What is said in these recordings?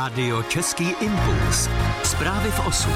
Rádio Český impuls. Zprávy v 8.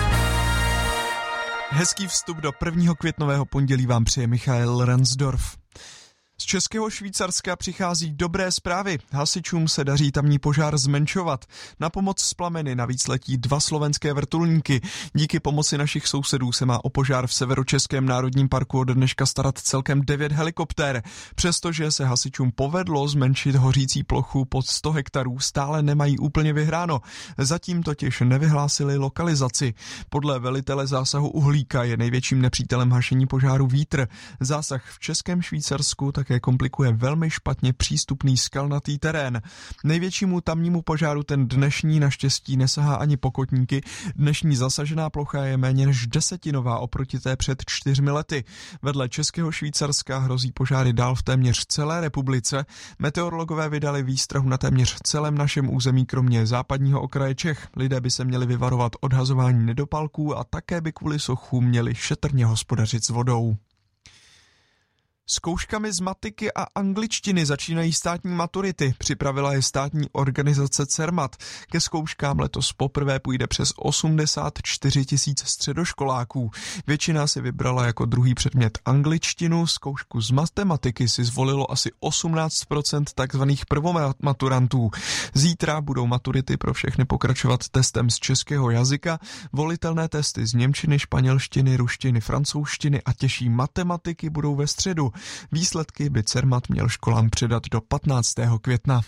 Hezký vstup do 1. květnového pondělí vám přeje Michael Ransdorf. Z Českého Švýcarska přichází dobré zprávy. Hasičům se daří tamní požár zmenšovat. Na pomoc s plameny navíc letí 2 slovenské vrtulníky. Díky pomoci našich sousedů se má o požár v Severočeském národním parku od dneška starat celkem 9 helikoptér. Přestože se hasičům povedlo zmenšit hořící plochu pod 100 hektarů, stále nemají úplně vyhráno. Zatím totiž nevyhlásili lokalizaci. Podle velitele zásahu uhlíka je největším nepřítelem hašení požáru vítr. Zásah v Českém Švýcarsku také komplikuje velmi špatně přístupný skalnatý terén. Největšímu tamnímu požáru ten dnešní naštěstí nesahá ani pokotníky. Dnešní zasažená plocha je méně než desetinová oproti té před 4 lety. Vedle Českého Švýcarska hrozí požáry dál v téměř celé republice. Meteorologové vydali výstrahu na téměř celém našem území, kromě západního okraje Čech. Lidé by se měli vyvarovat odhazování nedopalků a také by kvůli suchu měli šetrně hospodařit s vodou. Zkouškami z matiky a angličtiny začínají státní maturity. Připravila je státní organizace CERMAT. Ke zkouškám letos poprvé půjde přes 84 000 středoškoláků. Většina si vybrala jako druhý předmět angličtinu. Zkoušku z matematiky si zvolilo asi 18% takzvaných prvomaturantů. Zítra budou maturity pro všechny pokračovat testem z českého jazyka. Volitelné testy z němčiny, španělštiny, ruštiny, francouzštiny a těžší matematiky budou ve středu. Výsledky by CERMAT měl školám předat do 15. května.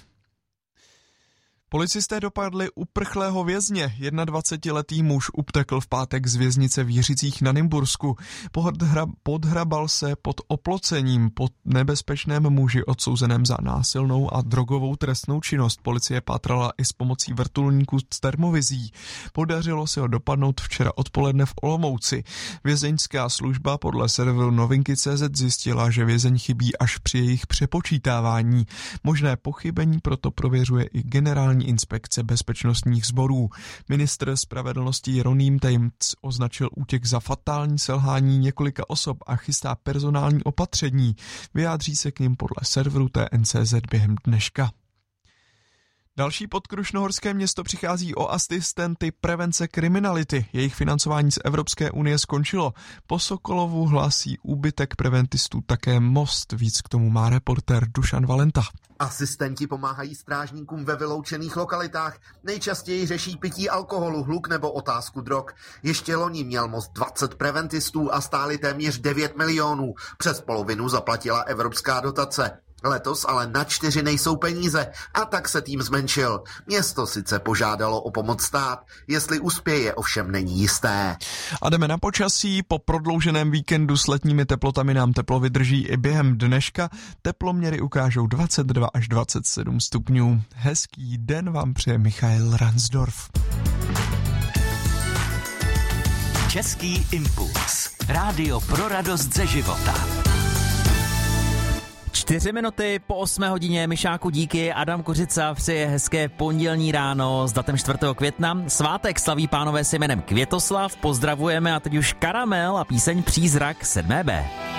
Policisté dopadli uprchlého vězně. 21letý muž utekl v pátek z věznice v Jiřicích na Nymbursku. Podhrabal se pod oplocením po nebezpečném muži odsouzeném za násilnou a drogovou trestnou činnost. Policie pátrala i s pomocí vrtulníků s termovizí. Podařilo se ho dopadnout včera odpoledne v Olomouci. Vězeňská služba podle serveru Novinky.cz zjistila, že vězeň chybí až při jejich přepočítávání. Možné pochybení proto prověřuje i generální inspekce bezpečnostních sborů. Ministr spravedlnosti Jeroným Tejmc označil útěk za fatální selhání několika osob a chystá personální opatření. Vyjádří se k nim podle serveru TN.cz během dneška. Další podkrušnohorské město přichází o asistenty prevence kriminality. Jejich financování z Evropské unie skončilo. Po Sokolovu hlásí úbytek preventistů také Most. Víc k tomu má reportér Dušan Valenta. Asistenti pomáhají strážníkům ve vyloučených lokalitách. Nejčastěji řeší pití alkoholu, hluk nebo otázku drog. Ještě loni měl Most 20 preventistů a stáli téměř 9 milionů. Přes polovinu zaplatila evropská dotace. Letos ale na 4 nejsou peníze a tak se tým zmenšil. Město sice požádalo o pomoc stát, jestli uspěje, ovšem není jisté. A jdeme na počasí. Po prodlouženém víkendu s letními teplotami nám teplo vydrží i během dneška. Teploměry ukážou 22 až 27 stupňů. Hezký den vám přeje Michael Ransdorf. Český impuls. Rádio pro radost ze života. 4 minuty po 8 hodině, Mišáku díky, Adam Kořica přeje hezké pondělní ráno s datem 4. května. Svátek slaví pánové s jménem Květoslav, pozdravujeme a teď už Karamel a píseň Přízrak 7B.